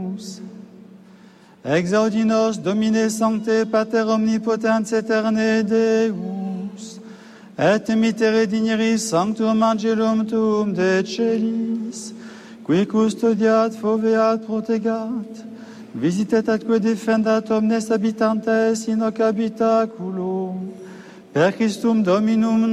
Deus. Exaudi nos, Domine Sancte, Pater Omnipotens Aeterne Deus, et mitere digneris sanctum angelum tuum de celis, qui custodiat, foveat, protegat, visitet atque defendat omnes habitantes in hoc habitaculo, per Christum Dominum